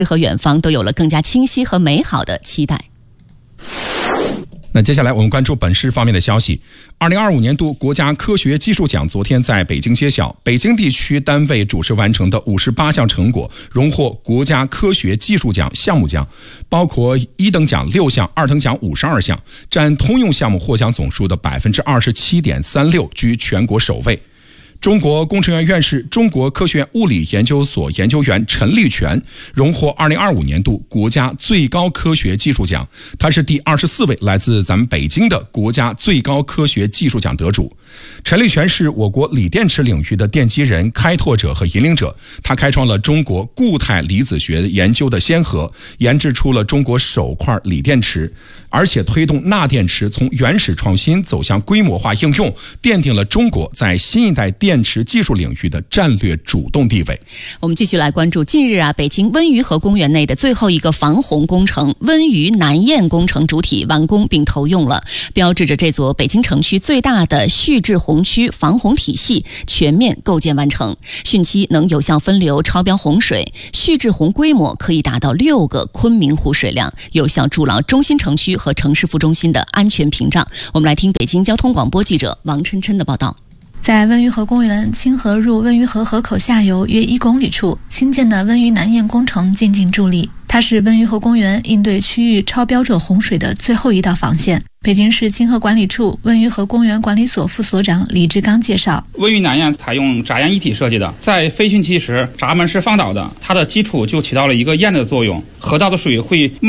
和远方都有了更加清晰和美好的期待。 那接下来我们关注本市方面的消息。2025年度国家科学技术奖昨天在北京揭晓，北京地区单位主持完成的58项成果荣获国家科学技术奖项目奖，包括1等奖6项，2等奖52项，占通用项目获奖总数的 27.36%， 居全国首位。中国工程院院士、中国科学院物理研究所研究员陈立全荣获2025年度国家最高科学技术奖，他是第24位来自咱们北京的国家最高科学技术奖得主。陈立全是我国锂电池领域的奠基人、开拓者和引领者，他开创了中国固态离子学研究的先河，研制出了中国首块锂电池，而且推动钠电池从原始创新走向规模化应用，奠定了中国在新一代电池技术领域的战略主动地位。 我们继续来关注近日北京温榆河公园内的最后一个防洪工程温榆南堰工程主体完工并投用了，标志着这座北京城区最大的蓄滞洪区防洪体系全面构建完成，汛期能有效分流超标洪水，蓄滞洪规模可以达到6个昆明湖水量，有效筑牢中心城区和城市副中心的安全屏障。我们来听北京交通广播记者王琛琛的报道。 在温榆河公园清河入温榆河河口下游约1公里处新建的温榆南堰工程进境助力，它是温榆河公园应对区域超标者洪水的最后一道防线。北京市清河管理处温榆河公园管理所副所长李志刚介绍， 温榆南堰采用闸堰一体设计的，在非汛期时闸门是放倒的，它的基础就起到了一个堰的作用，河道的水会